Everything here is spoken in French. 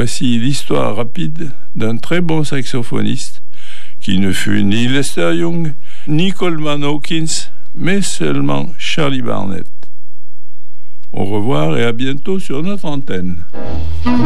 Voici l'histoire rapide d'un très bon saxophoniste qui ne fut ni Lester Young, ni Coleman Hawkins, mais seulement Charlie Barnet. Au revoir et à bientôt sur notre antenne.